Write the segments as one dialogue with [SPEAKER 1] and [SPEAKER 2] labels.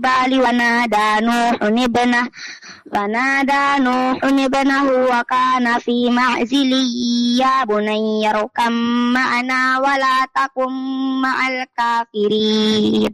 [SPEAKER 1] الجبال ونادى نوح ابنه وكان في معزل يا بني اركب معنا ولا تكن مع الكافرين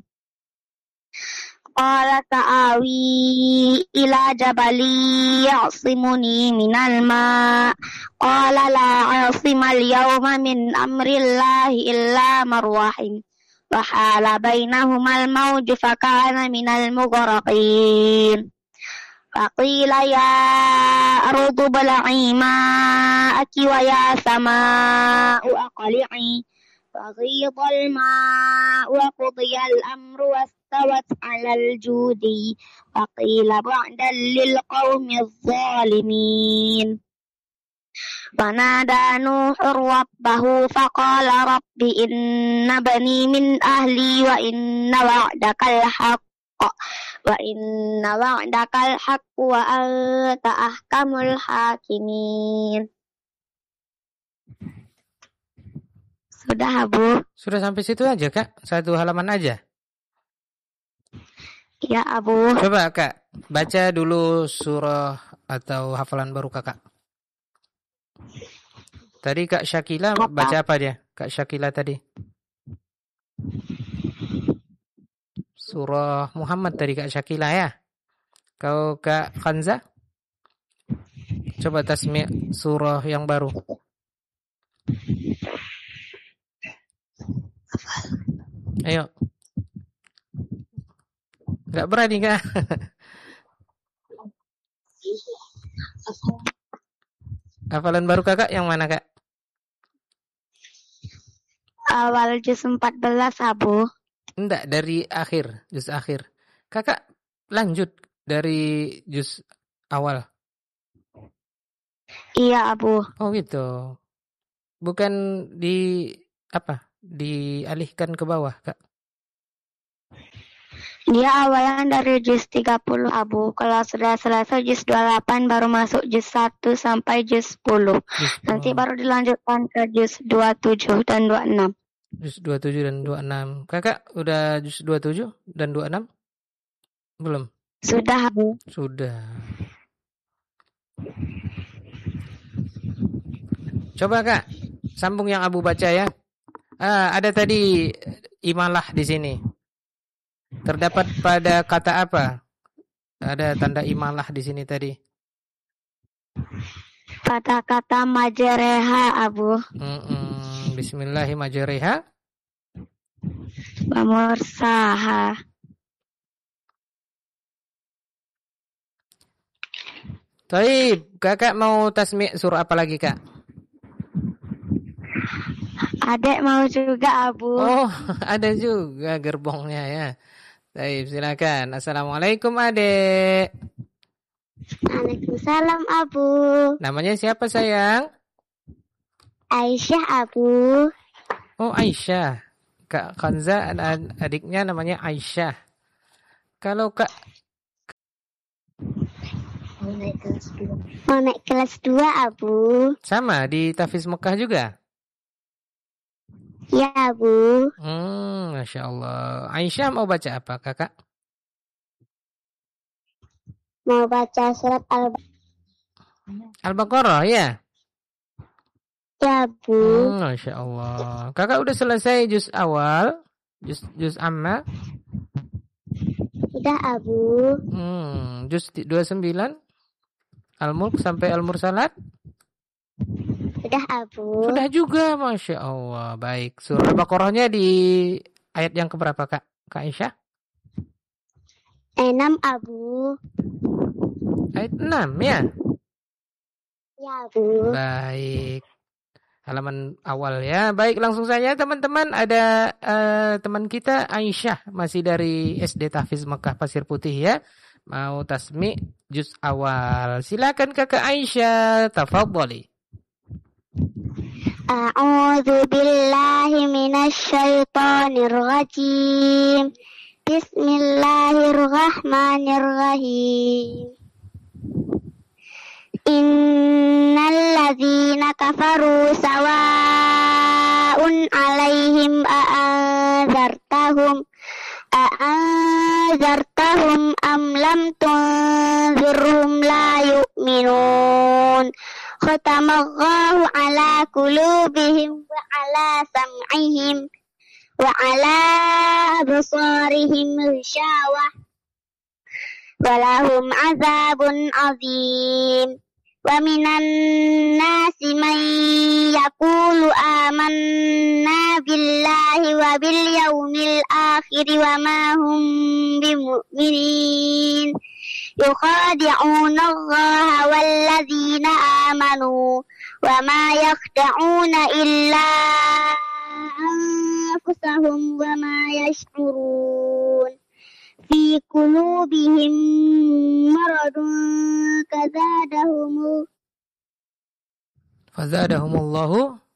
[SPEAKER 1] قال سآوي إلى جبل يعصمني من الماء قال لا عاصم اليوم من أمر الله إلا من رحم وحال بينهما الموج فكان من المغرقين فقيل يا أرض ابلعي ماءك ويا سماء أقلعي فغيض الماء وقضي الأمر واستوت على الجود فقيل بعدا للقوم الظالمين ونادى نوح ربه فقال رب إن بني من أهلي وإن وعدك الحق وأنت أحكم الحاكمين. Sudah, Abu.
[SPEAKER 2] Sudah sampai situ aja, Kak? Satu halaman aja?
[SPEAKER 1] Ya, Abu.
[SPEAKER 2] Coba, Kak, baca dulu surah atau hafalan baru Kakak. Tadi Kak Syakila baca apa dia? Kak Syakila tadi. Surah Muhammad tadi Kak Syakila ya. Kau Kak Khanza? Coba tasmi' surah yang baru. Ayo. Enggak berani Kak? Hafalan baru Kakak yang mana Kak?
[SPEAKER 1] Awal juz 14, Abu.
[SPEAKER 2] Enggak, dari akhir, juz akhir. Kakak lanjut dari juz awal.
[SPEAKER 1] Iya, Abu.
[SPEAKER 2] Oh gitu. Bukan dialihkan ke bawah, Kak?
[SPEAKER 1] Dia awalan dari juz 30, Abu. Kalau sudah selesai juz 28 baru masuk juz 1 sampai juz 10. Nanti baru dilanjutkan ke juz 27 dan 26.
[SPEAKER 2] Juz 27 dan 26. Kakak udah juz 27 dan 26? Belum?
[SPEAKER 1] Sudah, Abu.
[SPEAKER 2] Sudah. Coba Kak, sambung yang Abu baca ya. Ada tadi imalah di sini. Terdapat pada kata apa? Ada tanda imalah di sini tadi.
[SPEAKER 1] Pada kata majreha, Abu.
[SPEAKER 2] Bismillahirrahmanirrahim.
[SPEAKER 1] Bamursaha.
[SPEAKER 2] Taib, Kakak mau tasmi' surah apa lagi Kak?
[SPEAKER 1] Adek mau juga, Abu.
[SPEAKER 2] Oh, ada juga gerbongnya ya. Baik, silakan. Assalamualaikum, Adek.
[SPEAKER 1] Waalaikumsalam, Abu.
[SPEAKER 2] Namanya siapa, sayang?
[SPEAKER 1] Aisyah, Abu.
[SPEAKER 2] Oh, Aisyah. Kak Khanza, adiknya namanya Aisyah. Kalau Kak...
[SPEAKER 1] Mau naik kelas 2, Abu.
[SPEAKER 2] Sama, di Tafiz Mekah juga?
[SPEAKER 1] Ya, Bu.
[SPEAKER 2] Masya Allah. Aisyah mau baca apa, Kakak?
[SPEAKER 1] Mau baca surat
[SPEAKER 2] Al-Baqarah, ya?
[SPEAKER 1] Ya, Bu.
[SPEAKER 2] Masya Allah. Kakak udah selesai juz awal? Juz amma?
[SPEAKER 1] Udah, Abu.
[SPEAKER 2] Juz 29? Al-Mulk sampai Al-Mursalat?
[SPEAKER 1] Sudah, Abu.
[SPEAKER 2] Sudah juga, Masya Allah. Baik, surah Al-Baqarahnya di ayat yang keberapa, Kak Aisyah?
[SPEAKER 1] 6, Abu.
[SPEAKER 2] Ayat 6, ya?
[SPEAKER 1] Ya, Bu.
[SPEAKER 2] Baik. Halaman awal ya. Baik, langsung saja teman-teman. Ada teman kita Aisyah, masih dari SD Tahfiz Mekah Pasir Putih ya. Mau tasmi' juz awal. Silakan Kakak Aisyah, tafadhali.
[SPEAKER 1] A'udzu billahi minasy syaithanir rajim. Bismillahirrahmanirrahim. Innal ladzina kafaru sawa'un 'alaihim a'anzartahum تنذرهم أم لم تنذرهم لا يؤمنون ختم الله على قلوبهم وعلى سمعهم وعلى أبصارهم غشاوة ولهم عذاب عظيم ومن الناس من يقول آمنا بالله وباليوم الآخر وما هم بمؤمنين يخادعون الله والذين آمنوا وما يخدعون إلا أنفسهم وما يشعرون في قلوبهم مرض فزادهم
[SPEAKER 2] الله